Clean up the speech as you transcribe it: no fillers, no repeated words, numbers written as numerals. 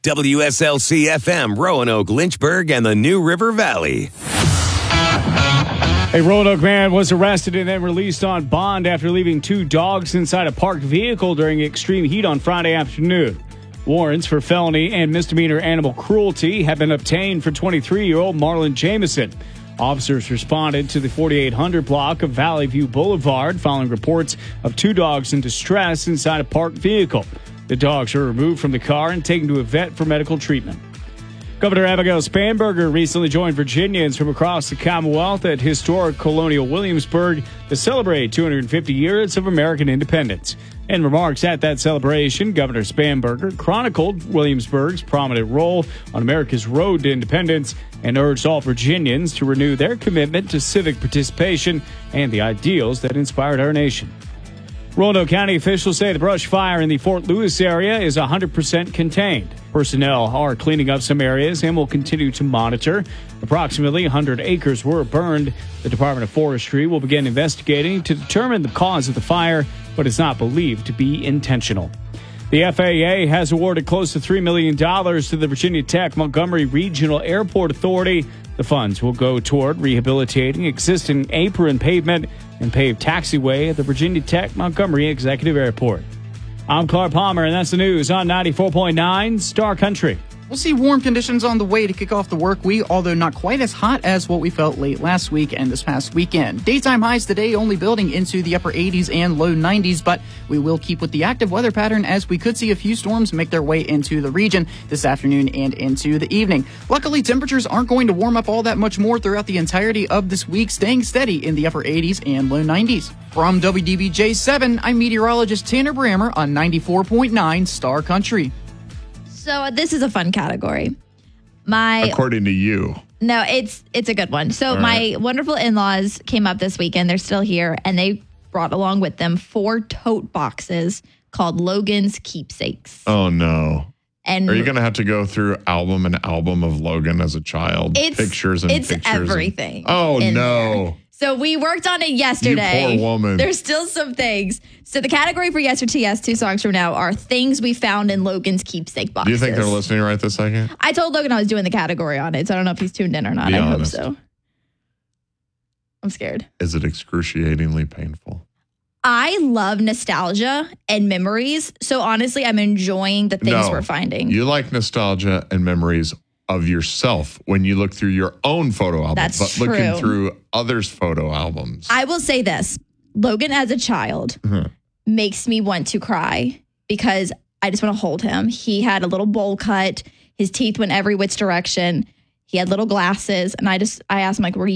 WSLC FM, Roanoke, Lynchburg, and the New River Valley. A Roanoke man was arrested and then released on bond after leaving 2 dogs inside a parked vehicle during extreme heat on Friday afternoon. Warrants for felony and misdemeanor animal cruelty have been obtained for 23-year-old Marlon Jamison. Officers responded to the 4800 block of Valley View Boulevard following reports of 2 dogs in distress inside a parked vehicle. The dogs were removed from the car and taken to a vet for medical treatment. Governor Abigail Spanberger recently joined Virginians from across the Commonwealth at historic Colonial Williamsburg to celebrate 250 years of American independence. In remarks at that celebration, Governor Spanberger chronicled Williamsburg's prominent role on America's road to independence and urged all Virginians to renew their commitment to civic participation and the ideals that inspired our nation. Roanoke County officials say the brush fire in the Fort Lewis area is 100% contained. Personnel are cleaning up some areas and will continue to monitor. Approximately 100 acres were burned. The Department of Forestry will begin investigating to determine the cause of the fire, but it's not believed to be intentional. The FAA has awarded close to $3 million to the Virginia Tech Montgomery Regional Airport Authority. The funds will go toward rehabilitating existing apron pavement and paved taxiway at the Virginia Tech Montgomery Executive Airport. I'm Clark Palmer, and that's the news on 94.9 Star Country. We'll see warm conditions on the way to kick off the work week, although not quite as hot as what we felt late last week and this past weekend. Daytime highs today only building into the upper 80s and low 90s, but we will keep with the active weather pattern as we could see a few storms make their way into the region this afternoon and into the evening. Luckily, temperatures aren't going to warm up all that much more throughout the entirety of this week, staying steady in the upper 80s and low 90s. From WDBJ7, I'm meteorologist Tanner Brammer on 94.9 Star Country. So this is a fun category. According to you. No, it's a good one. So my wonderful in-laws came up this weekend. They're still here, and they brought along with them 4 tote boxes called Logan's Keepsakes. Oh, no. And are you going to have to go through album and album of Logan as a child? Pictures and it's pictures. Everything. Oh, no. There. So we worked on it yesterday. You poor woman. There's still some things. So the category for Yes or TS 2 songs from now are things we found in Logan's keepsake boxes. Do you think they're listening right this second? I told Logan I was doing the category on it, so I don't know if he's tuned in or not. I hope so. I'm scared. Is it excruciatingly painful? I love nostalgia and memories. So honestly, I'm enjoying the things we're finding. You like nostalgia and memories of yourself when you look through your own photo album. That's but true. Looking through others' photo albums. I will say this. Logan as a child makes me want to cry because I just want to hold him. He had a little bowl cut. His teeth went every which direction. He had little glasses. And I asked him, like, were you